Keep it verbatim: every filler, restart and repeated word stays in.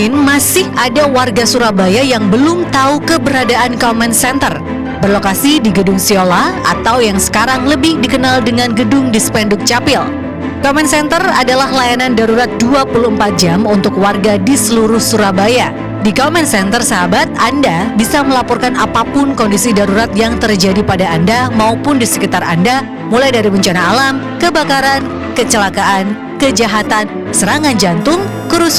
Masih ada warga Surabaya yang belum tahu keberadaan Comment Center, berlokasi di Gedung Siola atau yang sekarang lebih dikenal dengan Gedung Dispenduk Capil. Comment Center adalah layanan darurat dua puluh empat jam untuk warga di seluruh Surabaya. Di Comment Center, sahabat, Anda bisa melaporkan apapun kondisi darurat yang terjadi pada Anda maupun di sekitar Anda, mulai dari bencana alam, kebakaran, kecelakaan, kejahatan, serangan jantung, kerusuhan,